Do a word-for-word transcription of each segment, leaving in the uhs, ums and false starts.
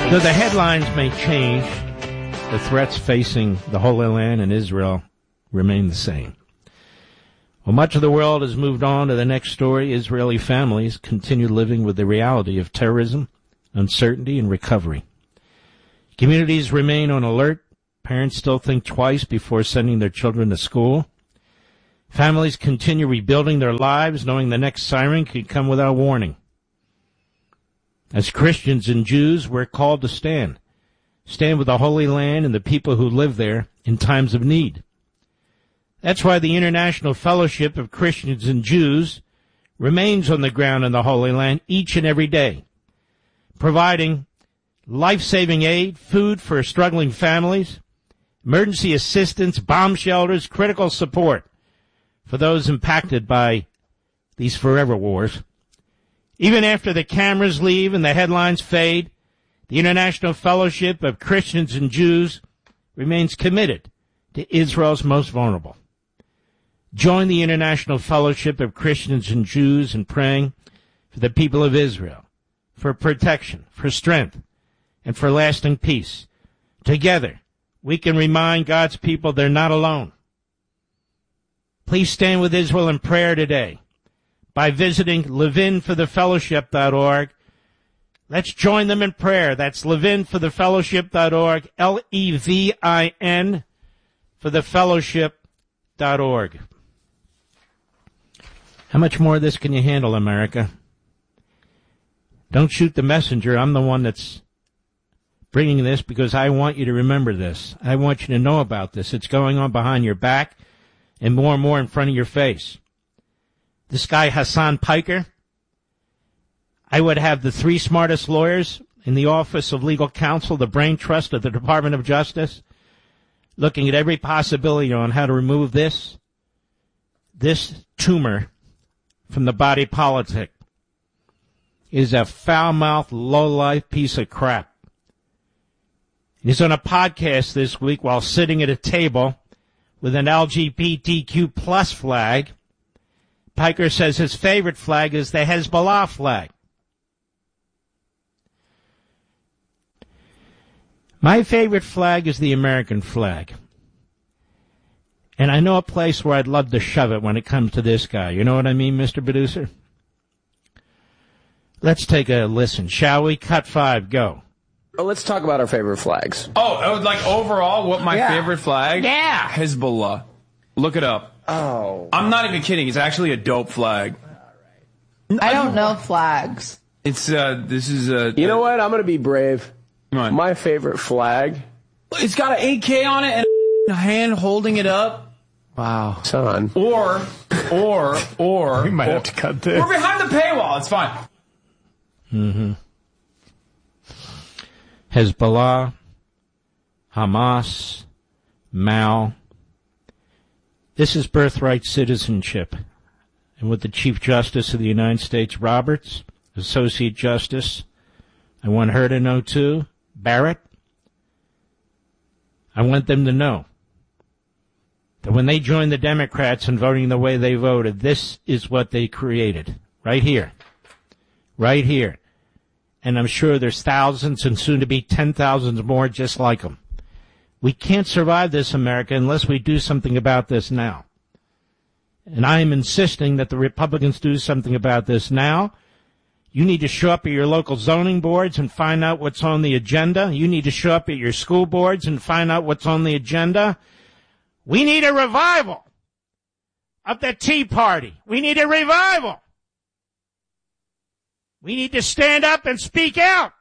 Though the headlines may change, the threats facing the Holy Land and Israel remain the same. While much of the world has moved on to the next story, Israeli families continue living with the reality of terrorism, uncertainty, and recovery. Communities remain on alert. Parents still think twice before sending their children to school. Families continue rebuilding their lives, knowing the next siren could come without warning. As Christians and Jews, we're called to stand. Stand with the Holy Land and the people who live there in times of need. That's why the International Fellowship of Christians and Jews remains on the ground in the Holy Land each and every day, providing life-saving aid, food for struggling families, emergency assistance, bomb shelters, critical support for those impacted by these forever wars. Even after the cameras leave and the headlines fade, the International Fellowship of Christians and Jews remains committed to Israel's most vulnerable. Join the International Fellowship of Christians and Jews in praying for the people of Israel, for protection, for strength, and for lasting peace. Together, we can remind God's people they're not alone. Please stand with Israel in prayer today by visiting levin for the fellowship dot org. Let's join them in prayer. That's levin for the fellowship dot org, L E V I N for the fellowship dot org. How much more of this can you handle, America? Don't shoot the messenger. I'm the one that's bringing this because I want you to remember this. I want you to know about this. It's going on behind your back and more and more in front of your face. This guy, Hassan Piker, I would have the three smartest lawyers in the Office of Legal Counsel, the brain trust of the Department of Justice, looking at every possibility on how to remove this, this tumor from the body politic. Is a foul-mouthed, low-life piece of crap. He's on a podcast this week while sitting at a table with an L G B T Q plus flag. Piker says his favorite flag is the Hezbollah flag. My favorite flag is the American flag. And I know a place where I'd love to shove it when it comes to this guy. You know what I mean, Mister Producer? Let's take a listen, shall we? Cut five, go. Oh, let's talk about our favorite flags. Oh, like overall, what my yeah. favorite flag? Yeah. Hezbollah. Look it up. Oh. I'm not even kidding. It's actually a dope flag. I don't know flags. It's, uh, this is a... You know what? I'm going to be brave. What? My favorite flag. It's got an A K on it and a hand holding it up. Wow. Son. Or, or, or... We might or, have to cut this. We're behind the paywall. It's fine. Mm-hmm. Hezbollah, Hamas, Mao. This is birthright citizenship. And with the Chief Justice of the United States, Roberts, Associate Justice, I want her to know too, Barrett, I want them to know that when they joined the Democrats in voting the way they voted, this is what they created. Right here. Right here. And I'm sure there's thousands and soon to be ten thousands more just like them. We can't survive this, America, unless we do something about this now. And I am insisting that the Republicans do something about this now. You need to show up at your local zoning boards and find out what's on the agenda. You need to show up at your school boards and find out what's on the agenda. We need a revival of the Tea Party. We need a revival. We need to stand up and speak out.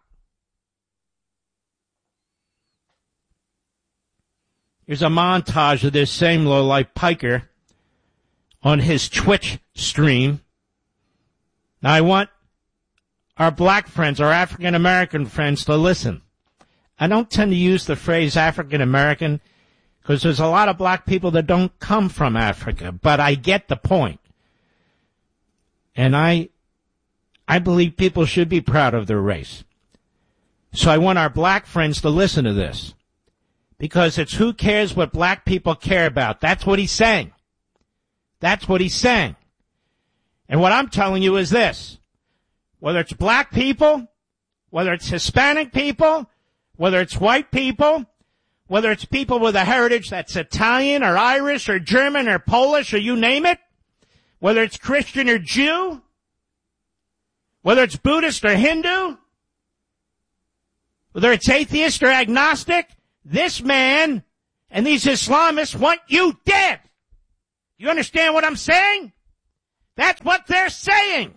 Here's a montage of this same lowlife Piker on his Twitch stream. Now, I want our black friends, our African-American friends to listen. I don't tend to use the phrase African-American because there's a lot of black people that don't come from Africa, but I get the point. And I... I believe people should be proud of their race. So I want our black friends to listen to this. Because it's who cares what black people care about. That's what he's saying. That's what he's saying. And what I'm telling you is this. Whether it's black people, whether it's Hispanic people, whether it's white people, whether it's people with a heritage that's Italian or Irish or German or Polish or you name it, whether it's Christian or Jew, whether it's Buddhist or Hindu, whether it's atheist or agnostic, this man and these Islamists want you dead. You understand what I'm saying? That's what they're saying.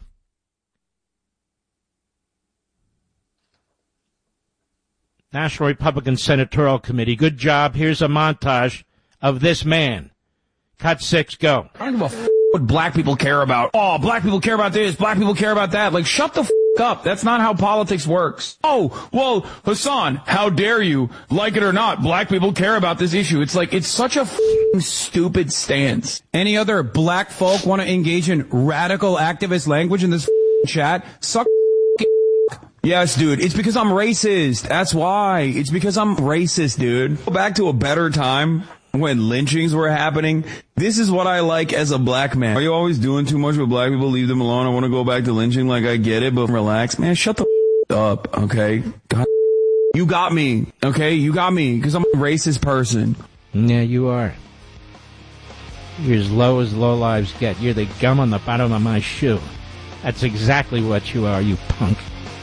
National Republican Senatorial Committee, good job. Here's a montage of this man. Cut six, go. I don't give a f- what black people care about. Oh, black people care about this, black people care about that. Like, shut the f- up. That's not how politics works. Oh, well, Hassan, how dare you? Like it or not, black people care about this issue. It's like, it's such a f- stupid stance. Any other black folk want to engage in radical activist language in this f- chat? Suck. Yes, dude. It's because I'm racist. That's why. It's because I'm racist, dude. Go back to a better time when lynchings were happening. This is what I like as a black man. Are you always doing too much with black people? Leave them alone. I want to go back to lynching. Like, I get it, but relax. Man, shut the f- up, okay? God, you got me, okay? You got me, because I'm a racist person. Yeah, you are. You're as low as low lives get. You're the gum on the bottom of my shoe. That's exactly what you are, you punk.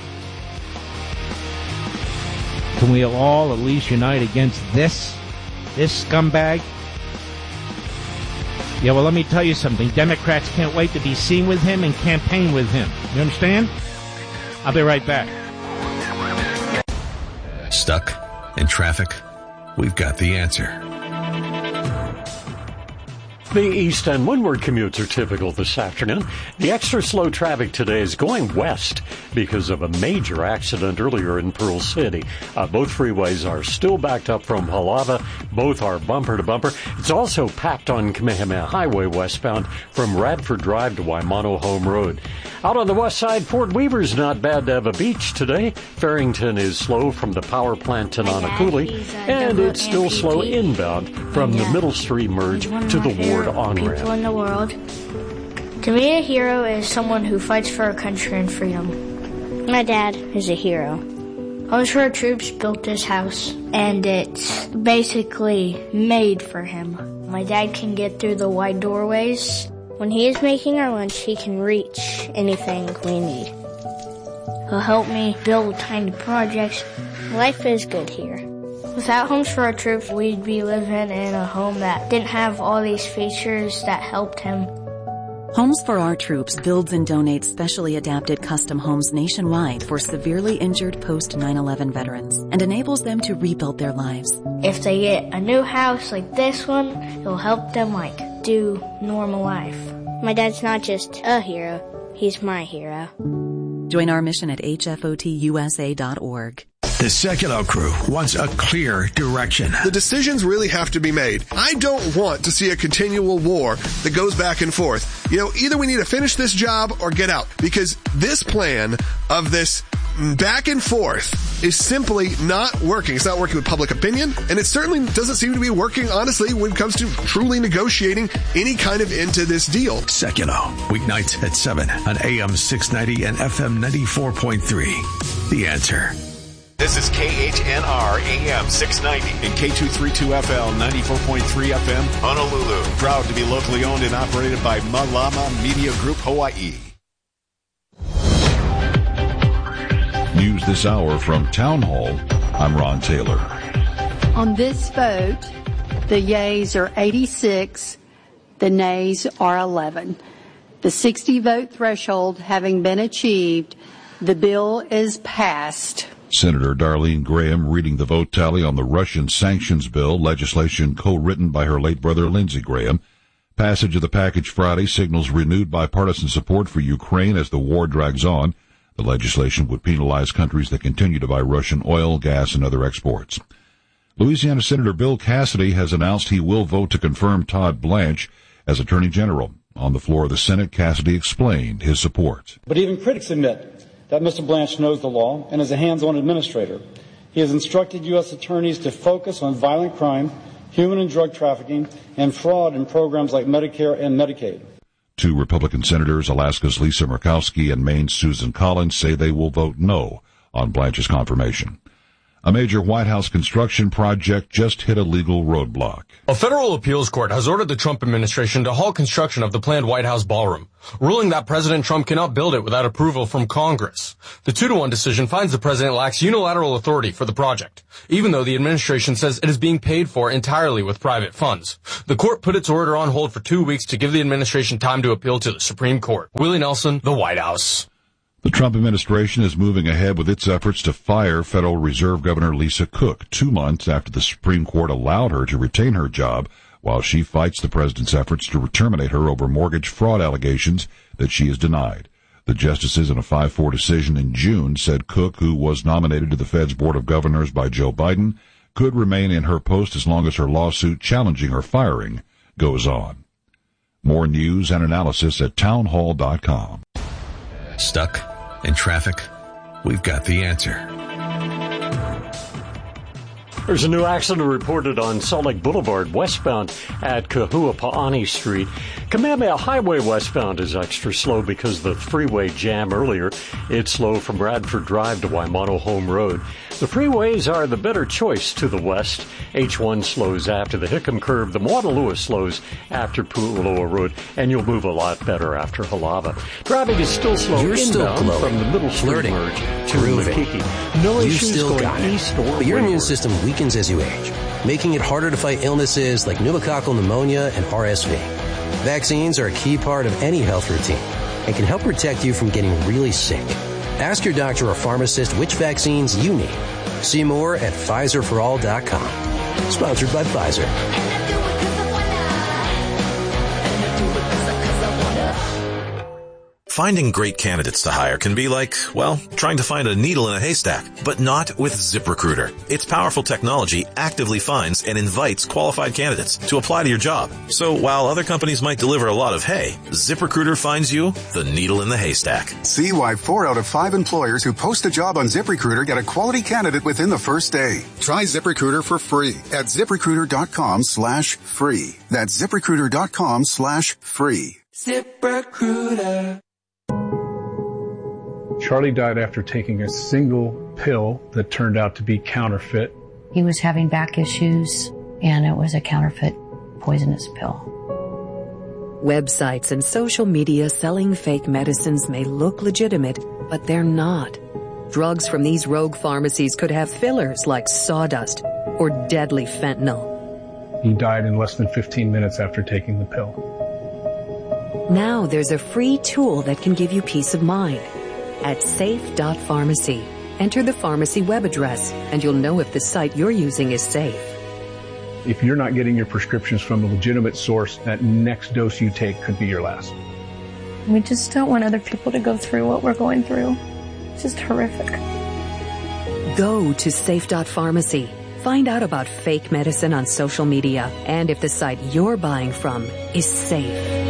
Can we all at least unite against this? This scumbag? Yeah, well, let me tell you something. Democrats can't wait to be seen with him and campaign with him. You understand? I'll be right back. Stuck in traffic? We've got the answer. The east and windward commutes are typical this afternoon. The extra slow traffic today is going west because of a major accident earlier in Pearl City. Uh, both freeways are still backed up from Halava. Both are bumper to bumper. It's also packed on Kamehameha Highway westbound from Radford Drive to Waimano Home Road. Out on the west side, Fort Weaver's not bad to have a beach today. Farrington is slow from the power plant to Nanakuli, and it's still slow inbound from the Middle Street merge to the Ward on-ramp. People in the world. To me, a hero is someone who fights for our country and freedom. My dad is a hero. Homes for Our Troops built this house, and it's basically made for him. My dad can get through the wide doorways. When he is making our lunch, he can reach anything we need. He'll help me build tiny projects. Life is good here. Without Homes for Our Troops, we'd be living in a home that didn't have all these features that helped him. Homes for Our Troops builds and donates specially adapted custom homes nationwide for severely injured post nine eleven veterans and enables them to rebuild their lives. If they get a new house like this one, it'll help them, like, do normal life. My dad's not just a hero, he's my hero. Join our mission at H F O T U S A dot org. The Sekulow crew wants a clear direction. The decisions really have to be made. I don't want to see a continual war that goes back and forth. You know, either we need to finish this job or get out, because this plan of this back and forth is simply not working. It's not working with public opinion, and it certainly doesn't seem to be working, honestly, when it comes to truly negotiating any kind of end to this deal. Sekulow, weeknights at seven on A M six ninety and F M ninety-four point three. The Answer. This is K H N R A M six ninety and K two thirty-two F L ninety-four point three F M Honolulu. Proud to be locally owned and operated by Malama Media Group Hawaii. News this hour from Town Hall. I'm Ron Taylor. On this vote, the yeas are eighty-six, the nays are eleven. The sixty vote threshold having been achieved, the bill is passed. Senator Darlene Graham reading the vote tally on the Russian sanctions bill, legislation co-written by her late brother Lindsey Graham. Passage of the package Friday signals renewed bipartisan support for Ukraine as the war drags on. The legislation would penalize countries that continue to buy Russian oil, gas, and other exports. Louisiana Senator Bill Cassidy has announced he will vote to confirm Todd Blanche as Attorney General. On the floor of the Senate, Cassidy explained his support. But even critics admit that Mister Blanche knows the law and is a hands-on administrator. He has instructed U S attorneys to focus on violent crime, human and drug trafficking, and fraud in programs like Medicare and Medicaid. Two Republican senators, Alaska's Lisa Murkowski and Maine's Susan Collins, say they will vote no on Blanche's confirmation. A major White House construction project just hit a legal roadblock. A federal appeals court has ordered the Trump administration to halt construction of the planned White House ballroom, ruling that President Trump cannot build it without approval from Congress. The two to one decision finds the president lacks unilateral authority for the project, even though the administration says it is being paid for entirely with private funds. The court put its order on hold for two weeks to give the administration time to appeal to the Supreme Court. Willie Nelson, the White House. The Trump administration is moving ahead with its efforts to fire Federal Reserve Governor Lisa Cook, two months after the Supreme Court allowed her to retain her job while she fights the president's efforts to terminate her over mortgage fraud allegations that she is denied. The justices in a five four decision in June said Cook, who was nominated to the Fed's Board of Governors by Joe Biden, could remain in her post as long as her lawsuit challenging her firing goes on. More news and analysis at townhall dot com. Stuck in traffic? We've got the answer. There's a new accident reported on Salt Lake Boulevard westbound at Kahuapa'ani Street. Kamehameha Highway westbound is extra slow because of the freeway jam earlier. It's slow from Bradford Drive to Waimano Home Road. The freeways are the better choice to the west. H one slows after the Hickam Curve. The Waterloo slows after Pu'uloa Road. And you'll move a lot better after Halava. Traffic is still slow You're still inbound glowing, from the Middle Street flirting, merge to grooving. Makiki. No you issues still going got it. east or But your immune windward. system weakens as you age, making it harder to fight illnesses like pneumococcal pneumonia and R S V. Vaccines are a key part of any health routine and can help protect you from getting really sick. Ask your doctor or pharmacist which vaccines you need. See more at Pfizer for all dot com. Sponsored by Pfizer. Finding great candidates to hire can be like, well, trying to find a needle in a haystack, but not with ZipRecruiter. Its powerful technology actively finds and invites qualified candidates to apply to your job. So while other companies might deliver a lot of hay, ZipRecruiter finds you the needle in the haystack. See why four out of five employers who post a job on ZipRecruiter get a quality candidate within the first day. Try ZipRecruiter for free at ZipRecruiter.com slash free. That's ZipRecruiter.com slash free. ZipRecruiter. Charlie died after taking a single pill that turned out to be counterfeit. He was having back issues, and it was a counterfeit poisonous pill. Websites and social media selling fake medicines may look legitimate, but they're not. Drugs from these rogue pharmacies could have fillers like sawdust or deadly fentanyl. He died in less than fifteen minutes after taking the pill. Now there's a free tool that can give you peace of mind. At safe dot pharmacy, enter the pharmacy web address, and you'll know if the site you're using is safe. If you're not getting your prescriptions from a legitimate source, that next dose you take could be your last. We just don't want other people to go through what we're going through. It's just horrific. Go to safe dot pharmacy. Find out about fake medicine on social media and if the site you're buying from is safe.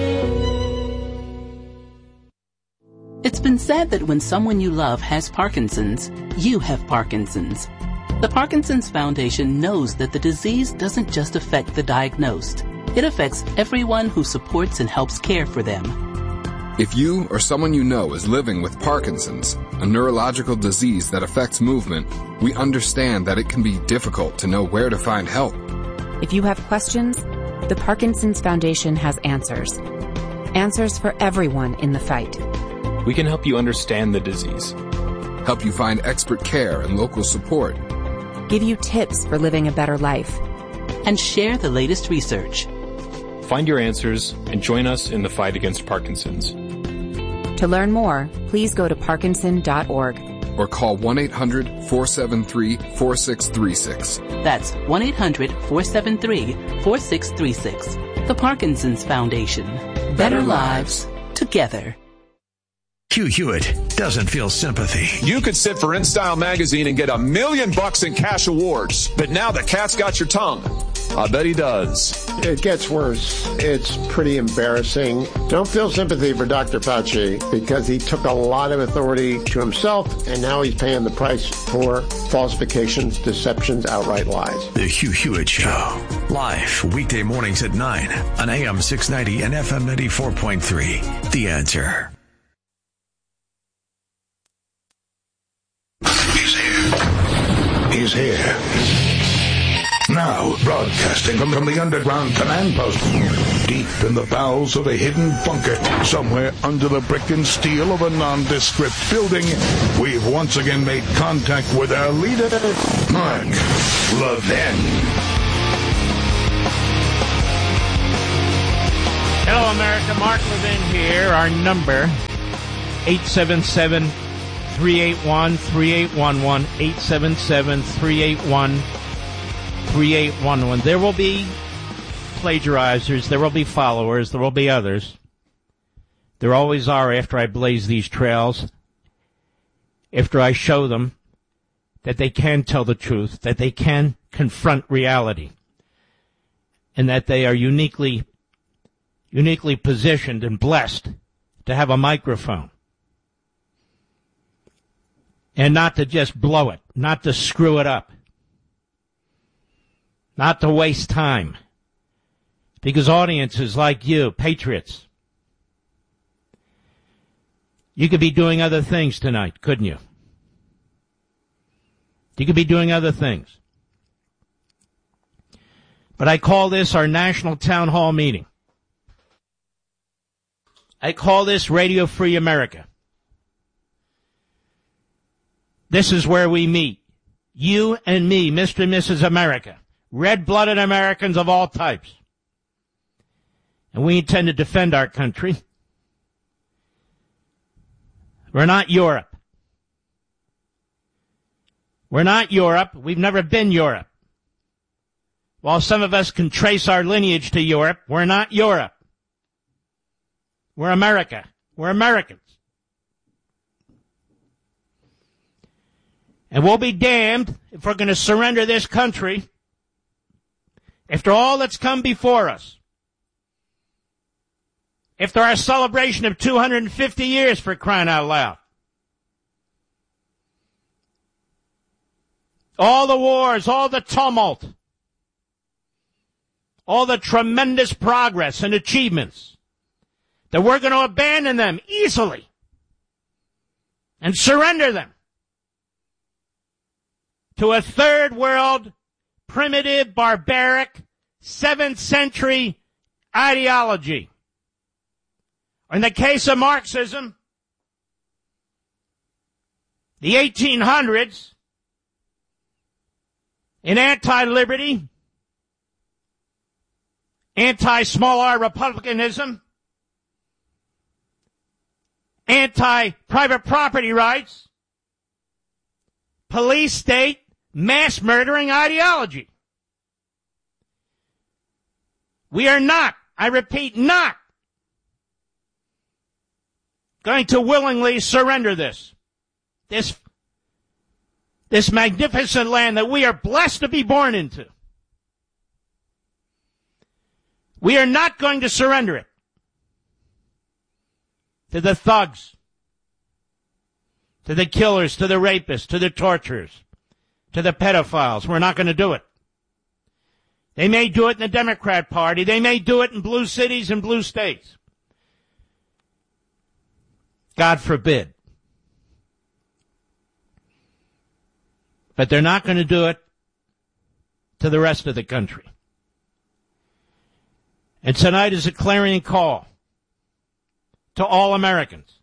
It's been said that when someone you love has Parkinson's, you have Parkinson's. The Parkinson's Foundation knows that the disease doesn't just affect the diagnosed. It affects everyone who supports and helps care for them. If you or someone you know is living with Parkinson's, a neurological disease that affects movement, we understand that it can be difficult to know where to find help. If you have questions, the Parkinson's Foundation has answers. Answers for everyone in the fight. We can help you understand the disease, help you find expert care and local support, give you tips for living a better life, and share the latest research. Find your answers and join us in the fight against Parkinson's. To learn more, please go to parkinson dot org or call one eight hundred, four seven three, four six three six. That's one eight hundred, four seven three, four six three six. The Parkinson's Foundation. Better lives together. Hugh Hewitt doesn't feel sympathy. You could sit for InStyle magazine and get a million bucks in cash awards, but now the cat's got your tongue. I bet he does. It gets worse. It's pretty embarrassing. Don't feel sympathy for Doctor Fauci because he took a lot of authority to himself, and now he's paying the price for falsifications, deceptions, outright lies. The Hugh Hewitt Show. Live weekday mornings at nine on A M six ninety and F M ninety-four point three. The Answer. He's here. Now, broadcasting from, from the underground command post, deep in the bowels of a hidden bunker, somewhere under the brick and steel of a nondescript building, we've once again made contact with our leader, Mark Levin. Hello, America. Mark Levin here. Our number, eight seven seven, three eight one, three eight one one, eight seven seven, three eight one, three eight one one. There will be plagiarizers, there will be followers, there will be others. There always are after I blaze these trails, after I show them that they can tell the truth, that they can confront reality, and that they are uniquely, uniquely positioned and blessed to have a microphone. And not to just blow it, not to screw it up. Not to waste time. Because audiences like you, patriots, you could be doing other things tonight, couldn't you? You could be doing other things. But I call this our National Town Hall meeting. I call this Radio Free America. This is where we meet. You and me, Mister and Missus America. Red-blooded Americans of all types. And we intend to defend our country. We're not Europe. We're not Europe. We've never been Europe. While some of us can trace our lineage to Europe, we're not Europe. We're America. We're Americans. And we'll be damned if we're going to surrender this country after all that's come before us. After our celebration of two hundred fifty years, for crying out loud. All the wars, all the tumult, all the tremendous progress and achievements, that we're going to abandon them easily and surrender them to a third world, primitive, barbaric, seventh century ideology. In the case of Marxism, the eighteen hundreds, in anti-liberty, anti-small r republicanism, anti-private property rights, police state, mass murdering ideology. We are not, I repeat, not going to willingly surrender this. This, this magnificent land that we are blessed to be born into. We are not going to surrender it to the thugs, to the killers, to the rapists, to the torturers, to the pedophiles. We're not going to do it. They may do it in the Democrat Party. They may do it in blue cities and blue states. God forbid. But they're not going to do it to the rest of the country. And tonight is a clarion call to all Americans.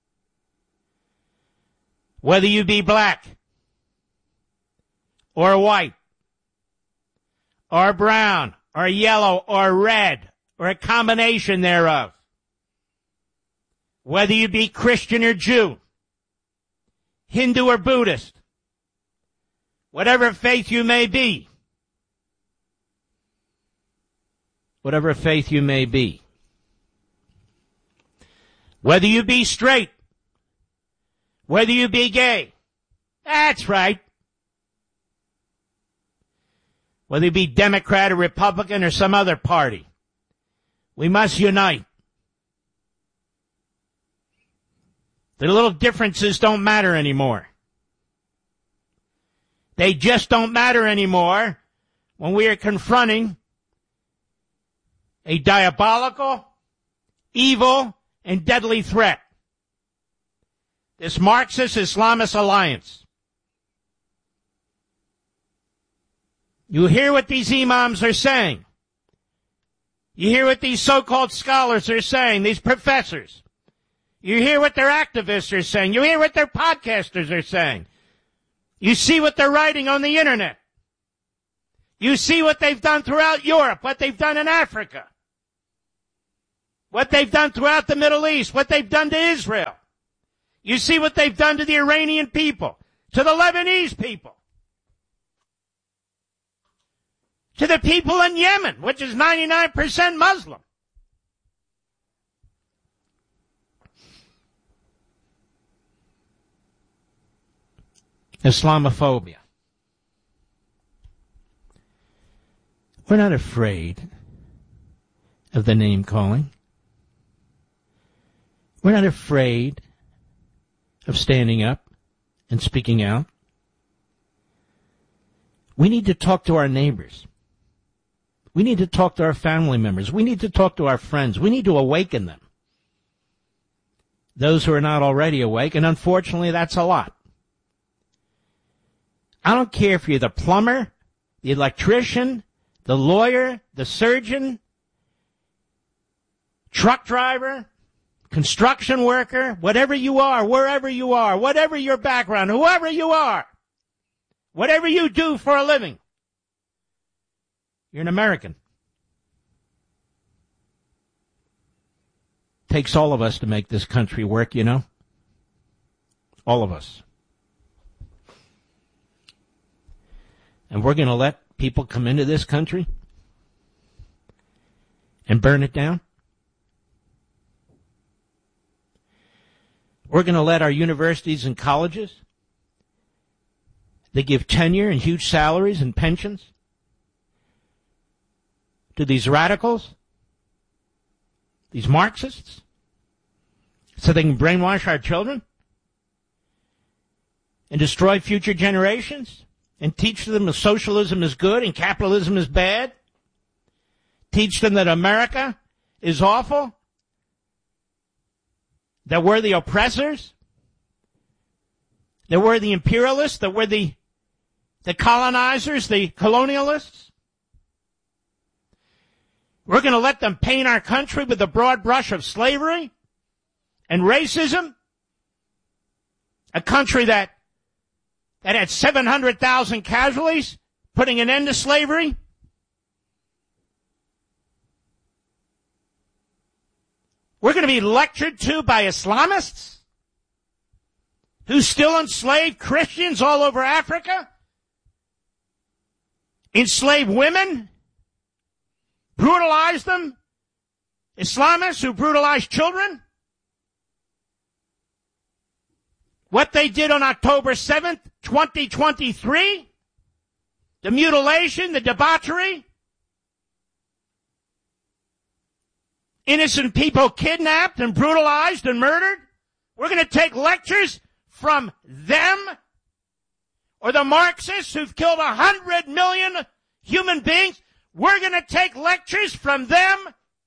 Whether you be black or white or brown or yellow or red or a combination thereof. Whether you be Christian or Jew, Hindu or Buddhist, whatever faith you may be, whatever faith you may be, whether you be straight, whether you be gay, that's right, whether you be Democrat or Republican or some other party, we must unite. The little differences don't matter anymore. They just don't matter anymore when we are confronting a diabolical, evil, and deadly threat. This Marxist Islamist alliance. You hear what these imams are saying. You hear what these so-called scholars are saying, these professors. You hear what their activists are saying. You hear what their podcasters are saying. You see what they're writing on the internet. You see what they've done throughout Europe, what they've done in Africa, what they've done throughout the Middle East, what they've done to Israel. You see what they've done to the Iranian people, to the Lebanese people, to the people in Yemen, which is ninety-nine percent Muslim. Islamophobia. We're not afraid of the name calling. We're not afraid of standing up and speaking out. We need to talk to our neighbors. We need to talk to our family members. We need to talk to our friends. We need to awaken them. Those who are not already awake, and unfortunately that's a lot. I don't care if you're the plumber, the electrician, the lawyer, the surgeon, truck driver, construction worker, whatever you are, wherever you are, whatever your background, whoever you are, whatever you do for a living, you're an American. Takes all of us to make this country work, you know? All of us. And we're going to let people come into this country and burn it down? We're going to let our universities and colleges, they give tenure and huge salaries and pensions to these radicals, these Marxists, so they can brainwash our children and destroy future generations? And teach them that socialism is good and capitalism is bad? Teach them that America is awful? That we're the oppressors? That we're the imperialists? That we're the, the colonizers, the colonialists? We're going to let them paint our country with the broad brush of slavery and racism? A country that that had seven hundred thousand casualties, putting an end to slavery? We're going to be lectured to by Islamists who still enslave Christians all over Africa? Enslave women? Brutalize them? Islamists who brutalize children? What they did on October seventh, twenty twenty-three, the mutilation, the debauchery, innocent people kidnapped and brutalized and murdered. We're going to take lectures from them or the Marxists who've killed a hundred million human beings. We're going to take lectures from them.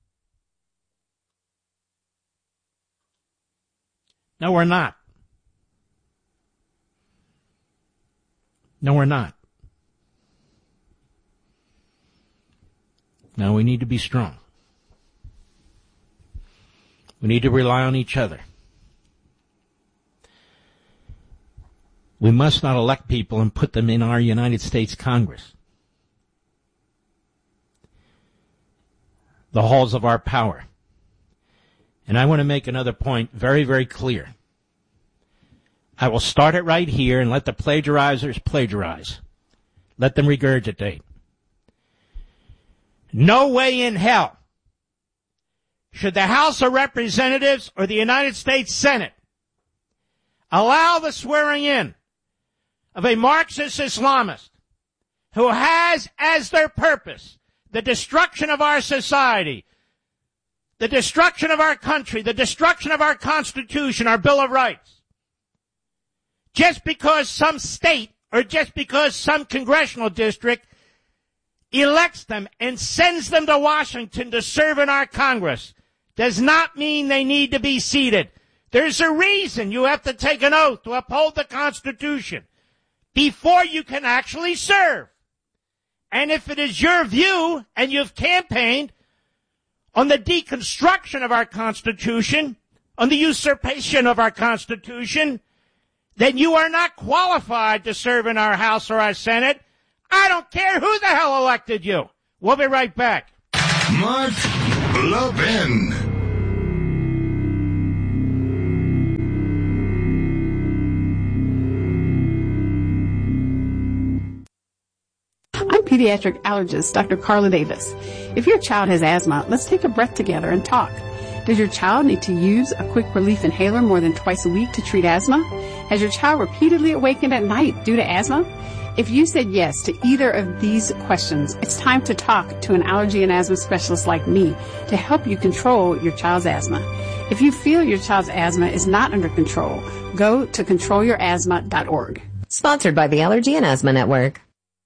No, we're not. No, we're not. Now we need to be strong. We need to rely on each other. We must not elect people and put them in our United States Congress, the halls of our power. And I want to make another point very, very clear. I will start it right here and let the plagiarizers plagiarize. Let them regurgitate. No way in hell should the House of Representatives or the United States Senate allow the swearing in of a Marxist Islamist who has as their purpose the destruction of our society, the destruction of our country, the destruction of our Constitution, our Bill of Rights. Just because some state or just because some congressional district elects them and sends them to Washington to serve in our Congress does not mean they need to be seated. There's a reason you have to take an oath to uphold the Constitution before you can actually serve. And if it is your view and you've campaigned on the deconstruction of our Constitution, on the usurpation of our Constitution, then you are not qualified to serve in our House or our Senate. I don't care who the hell elected you. We'll be right back. Mark Levin. I'm pediatric allergist Doctor Carla Davis. If your child has asthma, let's take a breath together and talk. Does your child need to use a quick relief inhaler more than twice a week to treat asthma? Has your child repeatedly awakened at night due to asthma? If you said yes to either of these questions, it's time to talk to an allergy and asthma specialist like me to help you control your child's asthma. If you feel your child's asthma is not under control, go to control your asthma dot org. Sponsored by the Allergy and Asthma Network.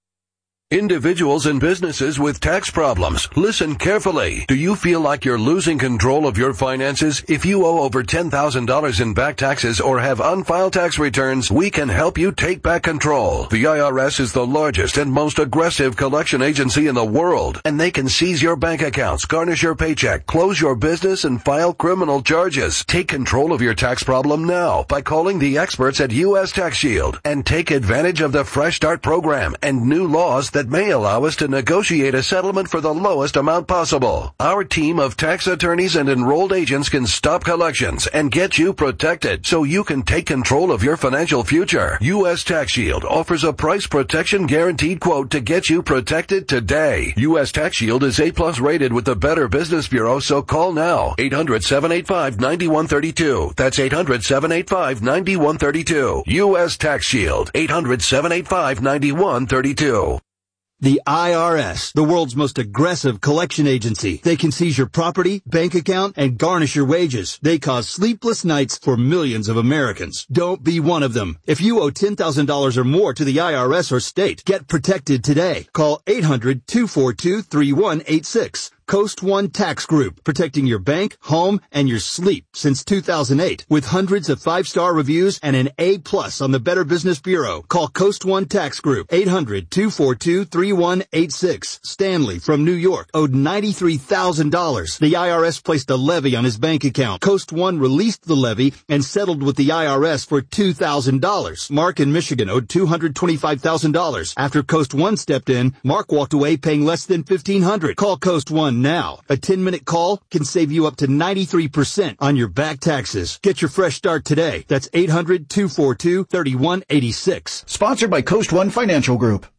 Individuals and businesses with tax problems, listen carefully. Do you feel like you're losing control of your finances? If you owe over ten thousand dollars in back taxes or have unfiled tax returns, we can help you take back control. The I R S is the largest and most aggressive collection agency in the world, and they can seize your bank accounts, garnish your paycheck, close your business, and file criminal charges. Take control of your tax problem now by calling the experts at U S Tax Shield and take advantage of the Fresh Start program and new laws that may allow us to negotiate a settlement for the lowest amount possible. Our team of tax attorneys and enrolled agents can stop collections and get you protected so you can take control of your financial future. U S Tax Shield offers a price protection guaranteed quote to get you protected today. U S Tax Shield is A plus rated with the Better Business Bureau, so call now. eight hundred, seven eight five, nine one three two. That's eight hundred, seven eight five, nine one three two. U S Tax Shield. eight hundred, seven eight five, nine one three two. The I R S, the world's most aggressive collection agency. They can seize your property, bank account, and garnish your wages. They cause sleepless nights for millions of Americans. Don't be one of them. If you owe ten thousand dollars or more to the I R S or state, get protected today. Call eight hundred, two four two, three one eight six. Coast One Tax Group, protecting your bank, home, and your sleep since two thousand eight. With hundreds of five-star reviews and an A plus on the Better Business Bureau. Call Coast One Tax Group, eight hundred, two four two, three one eight six. Stanley from New York owed ninety-three thousand dollars. The I R S placed a levy on his bank account. Coast One released the levy and settled with the I R S for two thousand dollars. Mark in Michigan owed two hundred twenty-five thousand dollars. After Coast One stepped in, Mark walked away paying less than fifteen hundred dollars. Call Coast One now. A ten-minute call can save you up to ninety-three percent on your back taxes. Get your fresh start today. That's eight hundred, two four two, three one eight six. Sponsored by Coast One Financial Group.